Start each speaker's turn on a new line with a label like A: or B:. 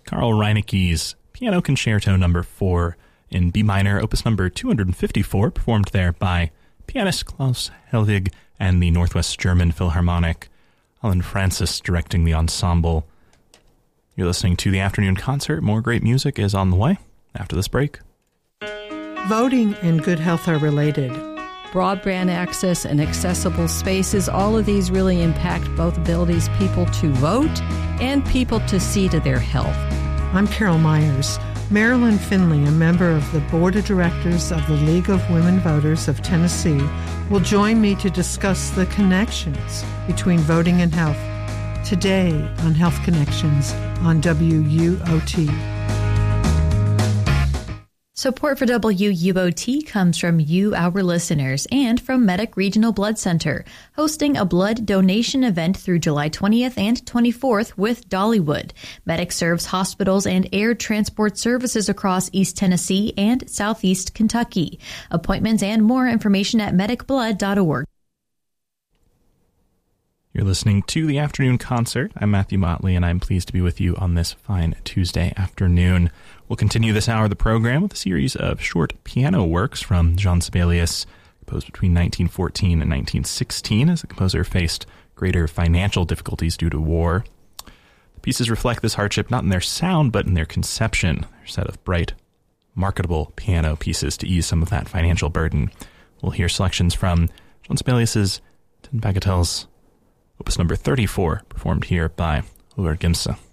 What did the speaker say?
A: Karl Reineke's Piano Concerto No. 4 in B minor, opus number 254, performed there by pianist Klaus Helwig and the Northwest German Philharmonic. Alan Francis directing the ensemble. You're listening to the Afternoon Concert. More great music is on the way after this break.
B: Voting and good health are related.
C: Broadband access and accessible spaces, all of these really impact both abilities people to vote and people to see to their health.
B: I'm Carol Myers. Marilyn Finley, a member of the Board of Directors of the League of Women Voters of Tennessee, will join me to discuss the connections between voting and health today on Health Connections on WUOT.
D: Support for WUOT comes from you, our listeners, and from Medic Regional Blood Center, hosting a blood donation event through July 20th and 24th with Dollywood. Medic serves hospitals and air transport services across East Tennessee and Southeast Kentucky. Appointments and more information at medicblood.org.
A: You're listening to the Afternoon Concert. I'm Matthew Motley, and I'm pleased to be with you on this fine Tuesday afternoon. We'll continue this hour of the program with a series of short piano works from Jean Sibelius, composed between 1914 and 1916 as the composer faced greater financial difficulties due to war. The pieces reflect this hardship not in their sound, but in their conception. They're a set of bright, marketable piano pieces to ease some of that financial burden. We'll hear selections from Jean Sibelius's 10 Bagatelles, opus number 34, performed here by Ulrich Gimse.